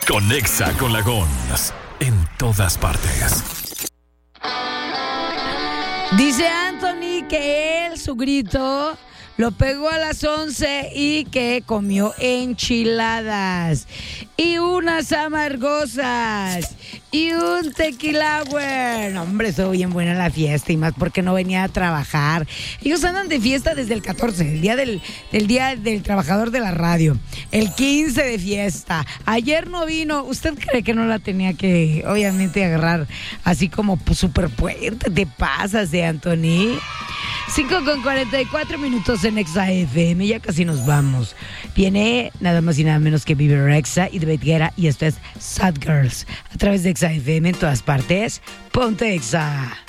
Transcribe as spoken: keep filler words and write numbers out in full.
Conexa con la Gons en todas partes. Dice Anthony que él, su grito, lo pegó a las once y que comió enchiladas y unas amargosas y un tequila. No, hombre, estuvo bien buena la fiesta y más porque no venía a trabajar. Ellos andan de fiesta desde el catorce, el día del, del día del trabajador de la radio. El quince de fiesta. Ayer no vino. ¿Usted cree que no la tenía que, obviamente, agarrar así como pues, súper fuerte? ¿Te pasas de Anthony? cinco con cuarenta y cuatro minutos en Exa F M, ya casi nos vamos. Viene nada más y nada menos que Bebe Rexha y David Guetta y esto es Sad Girls a través de Exa F M en todas partes. Ponte Exa.